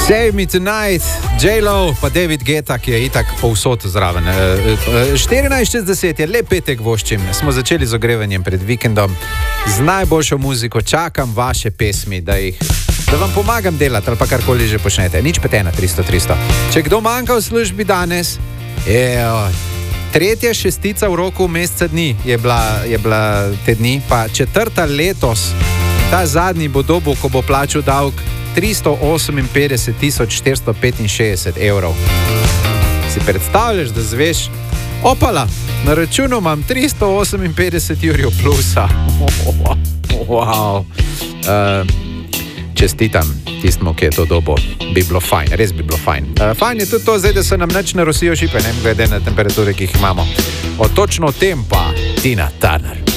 Save Me Tonight, J-Lo, pa David Guetta, ki je itak povsod zraven. 14:60 je lep petek voščim. Smo začeli z ogrevanjem pred vikendom. Z najboljšo muziko čakam vaše pesmi, da vam pomagam delati ali pa karkoli že počnete. Nič petena 300. Če kdo manjka v službi danes, tretja šestica v roku meseca dni je bila te dni, pa četrta letos, ta zadnji bo dobil, ko bo plačal davek 358.465 evrov. Si predstavljaš, da zveš, opala, na računu imam 358 jurjev plusa. Wow. Čestitam tistmu, ki je to dobo. Bi bilo fajn, res bi bilo fajn. Fajn je tudi to zdaj, da se nam nič ne rosijo šipe, ne glede na temperature, ki jih imamo. Točno o tem pa Tina Turner.